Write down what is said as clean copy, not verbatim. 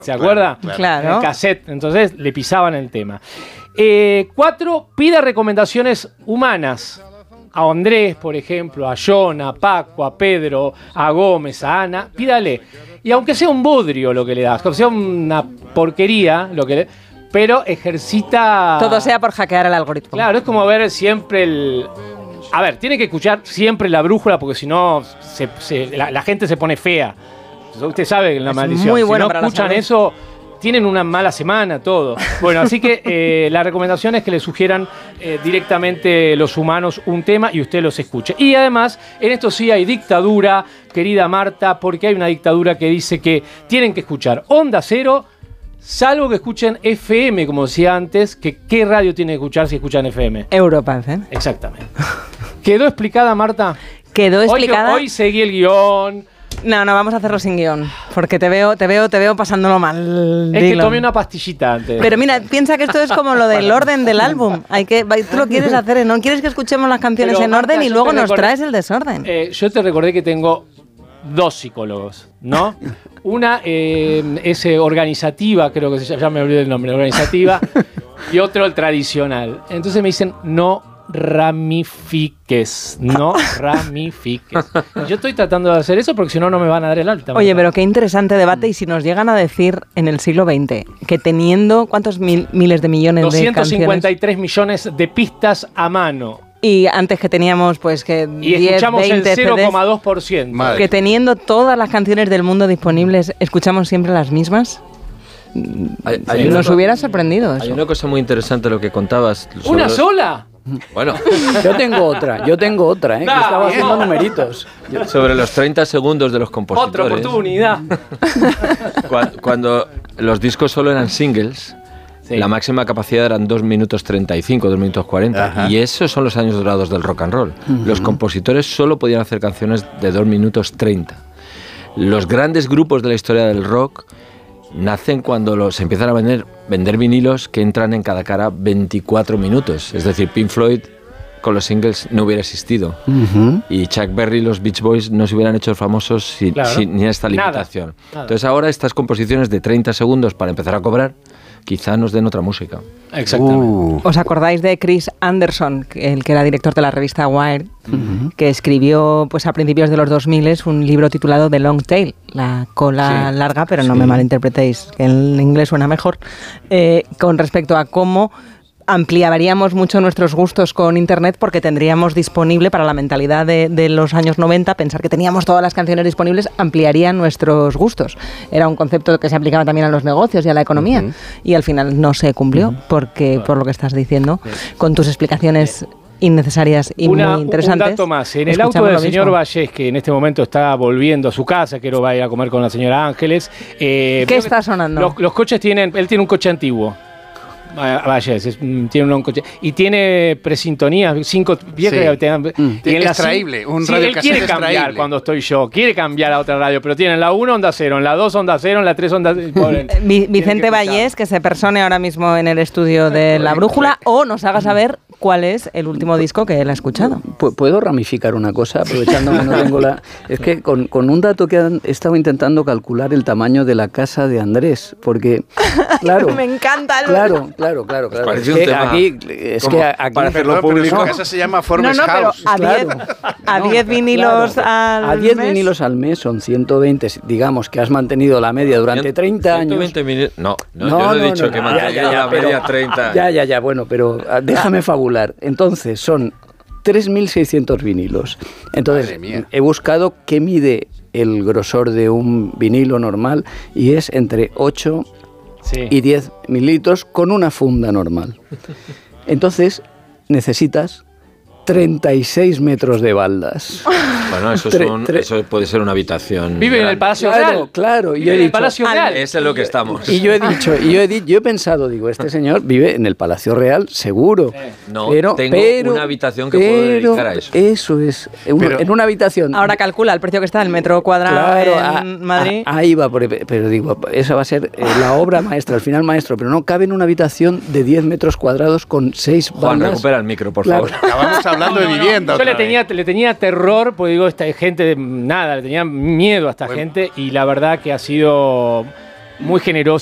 ¿Se acuerda? Claro. El cassette. Entonces le pisaban el tema. 4, pida recomendaciones humanas. A Andrés, por ejemplo, a John, a Paco, a Pedro, a Gómez, a Ana. Pídale. Y aunque sea un bodrio lo que le das, aunque sea una porquería lo que le... Pero ejercita... Todo sea por hackear el algoritmo. Claro, es como ver siempre el... A ver, tiene que escuchar siempre la brújula porque si no la gente se pone fea. Usted sabe que la maldición. Muy bueno si no para la escuchan salud. eso, tienen una mala semana, todo. Bueno, así que la recomendación es que le sugieran directamente los humanos un tema y usted los escuche. Y además, en esto sí hay dictadura, querida Marta, porque hay una dictadura que dice que tienen que escuchar Onda Cero, salvo que escuchen FM, como decía antes, que ¿qué radio tienen que escuchar si escuchan FM? Europa FM. Exactamente. ¿Quedó explicada, Marta? Quedó explicada. Hoy seguí el guión. No, vamos a hacerlo sin guión, porque te veo pasándolo mal. Es Dylan. que tomé una pastillita antes. Pero mira, piensa que esto es como lo del orden del álbum. Tú lo quieres hacer, ¿no? Quieres que escuchemos las canciones Pero, en Marta, orden y yo luego te nos recordé- traes el desorden. Yo te recordé que tengo 2 psicólogos, ¿no? Una es organizativa, creo que ya me olvidé el nombre, organizativa, y otro el tradicional. Entonces me dicen, no ramifiques. Yo estoy tratando de hacer eso porque si no, no me van a dar el alta. Oye, Marta. pero qué interesante debate. Y si nos llegan a decir en el siglo XX que teniendo, ¿cuántos miles de millones de canciones? 253 millones de pistas a mano. Y antes que teníamos, pues, que Y 10, escuchamos 20 el CDs, 0,2%. Madre. que teniendo todas las canciones del mundo disponibles, ¿escuchamos siempre las mismas? Nos hubiera sorprendido Hay eso. una cosa muy interesante lo que contabas. sobre ¿Una los- sola? Bueno, Yo tengo otra, que estaba haciendo numeritos. sobre los 30 segundos de los compositores. Otra oportunidad. Cuando los discos solo eran singles, Sí. la máxima capacidad eran 2 minutos 35, 2 minutos 40. Ajá. Y esos son los años dorados del rock and roll. Los compositores solo podían hacer canciones de 2 minutos 30. Los grandes grupos de la historia del rock nacen cuando se empiezan a vender vinilos que entran en cada cara 24 minutos. Es decir, Pink Floyd con los singles no hubiera existido. Y Chuck Berry y los Beach Boys no se hubieran hecho famosos sin esta Nada, limitación. nada. Entonces ahora estas composiciones de 30 segundos para empezar a cobrar quizá nos den otra música. Exactamente. ¿Os acordáis de Chris Anderson, el que era director de la revista Wired, que escribió pues a principios de los 2000 un libro titulado The Long Tail, la cola larga, pero no me malinterpretéis, que en inglés suena mejor, con respecto a cómo ampliaríamos mucho nuestros gustos con Internet porque tendríamos disponible para la mentalidad de los años 90, pensar que teníamos todas las canciones disponibles ampliaría nuestros gustos. Era un concepto que se aplicaba también a los negocios y a la economía y al final no se cumplió porque, por lo que estás diciendo, con tus explicaciones innecesarias y muy interesantes. Un dato más. En el auto escuchamos del lo señor mismo. Vallés, que en este momento está volviendo a su casa, que va a ir a comer con la señora Ángeles. ¿Qué está sonando? Los coches él tiene un coche antiguo. Vallés, tiene un coche. Y tiene presintonía, 5 viejas Sí. que te dan. Y en la Extraíble, un sí, radio él quiere cassette cambiar extraíble. cuando estoy yo. Quiere cambiar a otra radio, pero tiene en la 1 Onda Cero, en la 2 Onda Cero, en la 3 Onda Cero. Vicente Vallés, que se persone ahora mismo en el estudio de La Brújula o nos haga saber cuál es el último disco que él ha escuchado. ¿Puedo ramificar una cosa? Aprovechando que no tengo la... Es que con un dato que he estado intentando calcular el tamaño de la casa de Andrés, porque, claro... Me encanta el... Claro. parece Es un que tema. aquí, es ¿Cómo? que aquí Para hacerlo Perdón, pero público. su casa se llama No, Forbes no, pero House. a 10 Claro. 10 vinilos a al 10 mes. vinilos al mes son 120, digamos que has mantenido la media durante 30 años. 120 minutos. No, yo no he dicho que mantenía la pero- media 30. Ya, bueno, pero déjame fabular. Entonces, son 3.600 vinilos. Entonces, Madre mía. he buscado qué mide el grosor de un vinilo normal y es entre 8 Sí. y 10 mililitros con una funda normal. Entonces, necesitas 36 metros de baldas. Bueno, eso puede ser una habitación. Vive en el grande. Palacio Real. Claro, y Vive yo he en el dicho, Palacio Real. Ese es lo que estamos. y yo he pensado, digo, este señor vive en el Palacio Real, seguro. No, tengo una habitación que puedo dedicar a eso. Eso es, en una habitación. Ahora calcula el precio que está del metro cuadrado en Madrid. Ahí va, pero digo, esa va a ser la obra maestra, el final maestro, pero no cabe en una habitación de 10 metros cuadrados con 6 Juan, bandas. recupera el micro, por Claro. favor. Acabamos hablando de vivienda. Yo otra vez. le tenía terror, porque digo, esta gente, nada, le tenía miedo a esta gente y la verdad que ha sido muy generosa.